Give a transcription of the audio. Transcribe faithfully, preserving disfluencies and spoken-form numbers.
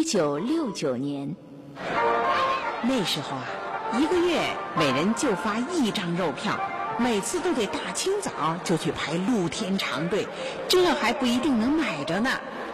一九六九年， 那时候啊，一个月每人就发一张肉票，每次都得大清早就去排露天长队，这还不一定能买着呢。